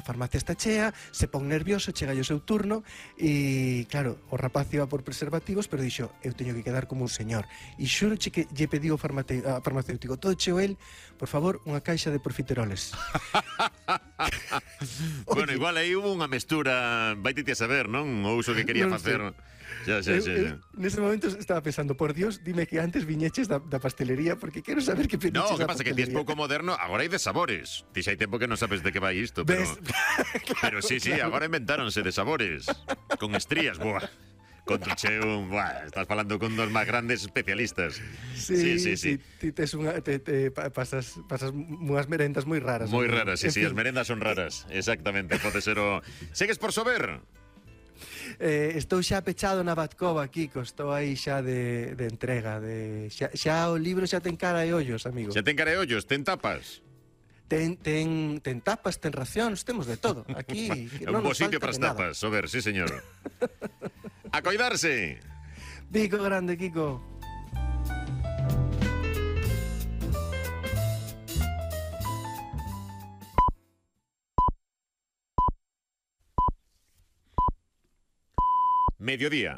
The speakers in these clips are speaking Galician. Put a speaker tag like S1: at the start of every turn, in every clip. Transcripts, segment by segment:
S1: a farmacia está chea, se pon nervioso, chega o seu turno e, claro, o rapaz iba por preservativos, pero dixo, eu teño que quedar como un señor. E xuroche que lle pediu ao farmacéutico, todo cheo el, por favor, unha caixa de profiteroles.
S2: Bueno, igual aí hubo unha mestura, vaite a saber, non? O uso que quería facer. Xa.
S1: Nese momento estaba pensando, por Dios, dime que antes viñeches da pastelería, porque quero saber que pediches
S2: No, que
S1: da
S2: pasa que
S1: pastelería.
S2: ti es pouco moderno, agora hai de sabores. Ti xa hai tempo que non sabes de que vai isto, pero... Pero sí, agora inventáronse de sabores. Con estrías, buah. Con tu cheo, buah, estás falando con dos máis grandes especialistas.
S1: Sí. Ti tes pasas unhas merendas moi raras.
S2: Moi raras, sí, as merendas son raras. Exactamente, pode ser o... Segues por sober?
S1: Estou xa pechado na Batcova, Kiko. Estou aí xa de entrega. Xa o libro xa ten cara e ollos, amigo.
S2: Xa ten cara e ollos, ten tapas.
S1: Ten tapas, ten racións, temos de todo. Aquí
S2: É un bo sitio para as tapas, sober, sí, señor. A coidarse.
S1: Pico grande, Kiko.
S2: Mediodía.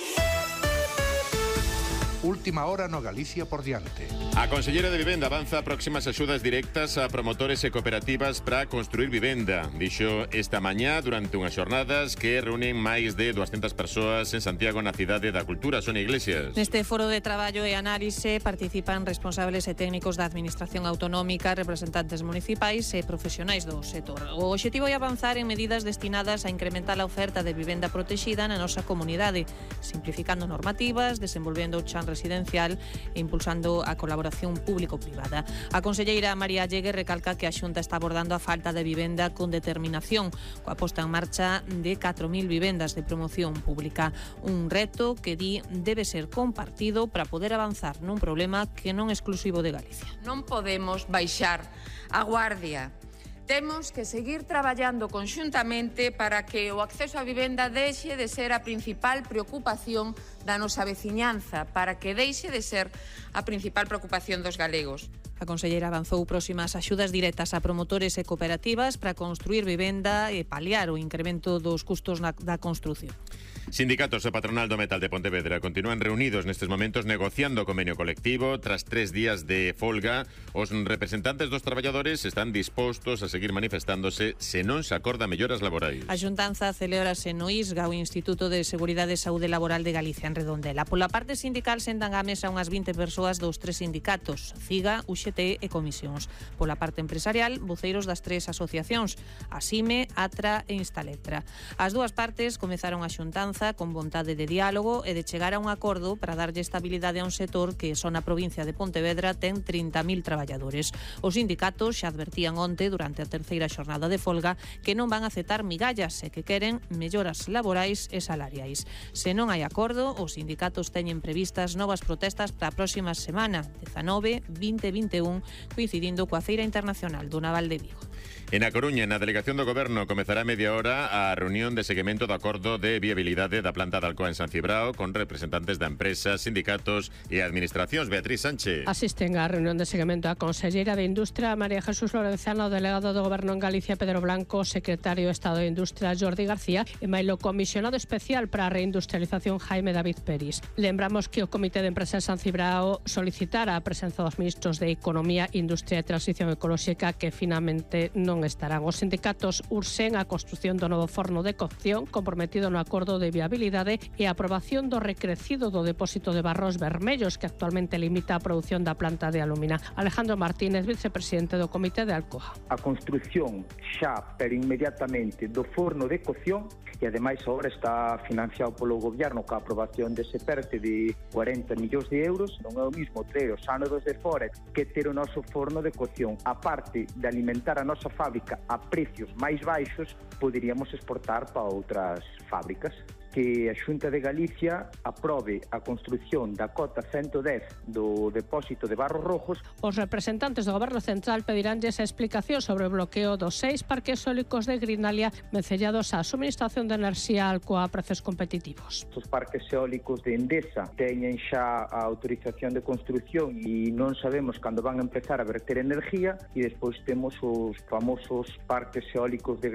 S3: Última hora no Galicia por diante.
S2: A Conselleira de Vivenda avanza próximas axudas directas a promotores e cooperativas para construir vivenda. Dixo esta mañá durante unhas xornadas que reúnen máis de 200 persoas en Santiago na Cidade da Cultura. Sonia Iglesias.
S4: Neste foro de traballo e análise participan responsables e técnicos da Administración Autonómica, representantes municipais e profesionais do sector. O obxectivo é avanzar en medidas destinadas a incrementar a oferta de vivenda protexida na nosa comunidade, simplificando normativas, desenvolvendo o chan residencial e impulsando a colaboración público-privada. A conselleira María Llegue recalca que a Xunta está abordando a falta de vivenda con determinación, coa posta en marcha de 4.000 vivendas de promoción pública. Un reto que di debe ser compartido para poder avanzar nun problema que non é exclusivo de Galicia.
S5: Non podemos baixar a guardia. Temos que seguir traballando conxuntamente para que o acceso á vivenda deixe de ser a principal preocupación da nosa veciñanza, para que deixe de ser a principal preocupación dos galegos.
S4: A conselleira avanzou próximas axudas directas a promotores e cooperativas para construir vivenda e paliar o incremento dos custos da construción.
S2: Sindicatos e patronal do metal de Pontevedra continúan reunidos nestes momentos negociando o convenio colectivo. Tras 3 días de folga, os representantes dos traballadores están dispostos a seguir manifestándose se non se acorda melloras laborais.
S4: A xuntanza celebrase no ISGA, o Instituto de Seguridade e Saúde Laboral de Galicia, en Redondela. Pola parte sindical sentan á mesa unhas 20 persoas dos 3 sindicatos, CIGA, UGT e Comisións. Pola parte empresarial, voceiros das 3 asociacións, ASIME, ATRA e Instaletra. As dúas partes comezaron a xuntanza con vontade de diálogo e de chegar a un acordo para darlle estabilidade a un sector que só na provincia de Pontevedra ten 30.000 traballadores. Os sindicatos xa advertían onte durante a terceira xornada de folga que non van a aceptar migallas e que queren melloras laborais e salariais. Se non hai acordo, os sindicatos teñen previstas novas protestas para a próxima semana, 19, 20 e 21, coincidindo coa Feira Internacional do Naval de Vigo.
S2: En A Coruña, na delegación do Goberno, comezará media hora a reunión de seguimento do acordo de viabilidade da planta de Alcoa en San Cibrao con representantes da empresa, sindicatos e administracións. Beatriz Sánchez.
S6: Asisten á reunión de seguimento a conselleira de Industria María Jesús Lorenzano, o delegado do Goberno en Galicia Pedro Blanco, o secretario de Estado de Industria Jordi García e mailo comisionado especial para a reindustrialización Jaime David Peris. Lembramos que o Comité de Empresa de San Cibrao solicitara a presenza dos ministros de Economía, Industria e Transición Ecolóxica que finalmente non estarán. Os sindicatos urxen a construción do novo forno de cocción comprometido no acordo de viabilidade e a aprobación do recrecido do depósito de barros vermellos que actualmente limita a produción da planta de alumina. Alejandro Martínez, vicepresidente do Comité de Alcoa.
S7: A construción xa, pero inmediatamente, do forno de cocción e ademais agora está financiado polo goberno coa aprobación dese PERTE de 40 millóns de euros. Non é o mismo ter os ánodos de fora que ter o noso forno de cocción. A parte de alimentar a nosa fábrica a precios máis baixos, poderíamos exportar para outras fábricas. Que a Xunta de Galicia aprobe a construción da cota 110 do depósito de barros rojos.
S6: Os representantes do Goberno Central pediránlle esa explicación sobre o bloqueo dos 6 parques eólicos de Grinalia vencellados á suministración de enerxía Alcoa a precios competitivos.
S7: Os parques eólicos de Endesa teñen xa a autorización de construción e non sabemos cando van a empezar a verter enerxía, e despois temos os famosos parques eólicos de